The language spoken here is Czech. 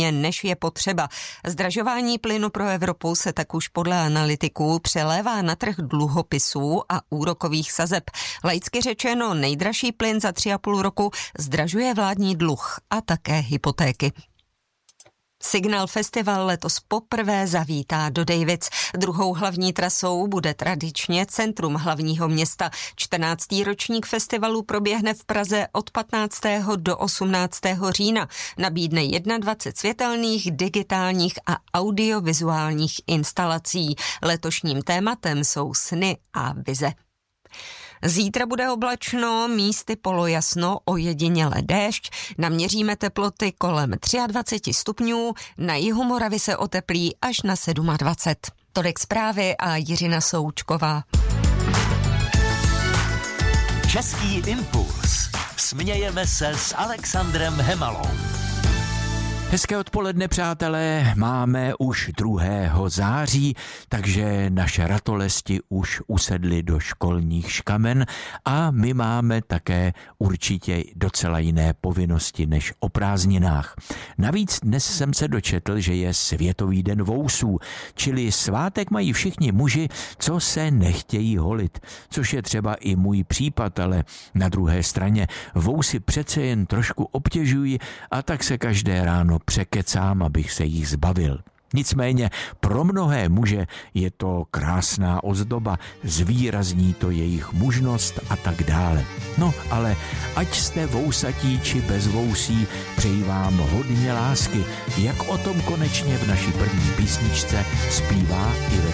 méně, než je potřeba. Zdražování plynu pro Evropu se tak už podle analytiků přelévá na trh dluhopisů a úrokových sazeb. Laicky řečeno, nejdražší plyn za 3,5 roku zdražuje vládní dluh a také hypotéky. Signál Festival letos poprvé zavítá do Dejvic. Druhou hlavní trasou bude tradičně centrum hlavního města. 14. ročník festivalu proběhne v Praze od 15. do 18. října. Nabídne 21 světelných, digitálních a audiovizuálních instalací. Letošním tématem jsou sny a vize. Zítra bude oblačno, místy polojasno, ojediněle déšť, naměříme teploty kolem 23 stupňů, na jihu Moravy se oteplí až na 27. Tolik zprávy a Jiřina Součková. Český impuls. Smějeme se s Alexandrem Hemalou. Hezké odpoledne, přátelé, máme už 2. září, takže naše ratolesti už usedly do školních škamen a my máme také určitě docela jiné povinnosti než o prázdninách. Navíc dnes jsem se dočetl, že je Světový den vousů, čili svátek mají všichni muži, co se nechtějí holit, což je třeba i můj případ, ale na druhé straně vousy přece jen trošku obtěžují a tak se každé ráno překecám, abych se jich zbavil. Nicméně pro mnohé muže je to krásná ozdoba, zvýrazní to jejich mužnost a tak dále. No ale ať jste vousatí či bez vousí, přeji vám hodně lásky, jak o tom konečně v naší první písničce zpívá Iveta